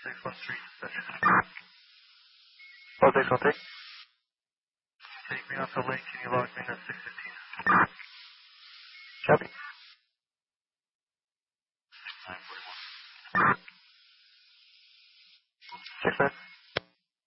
613 session. Contact, contact. Take me off the link, can you log me in at 615? Copy. 941. 6 man.